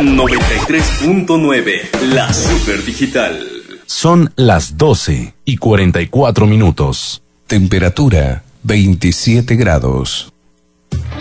93.9, la Super Digital. Son las 12:44. Temperatura 27 grados.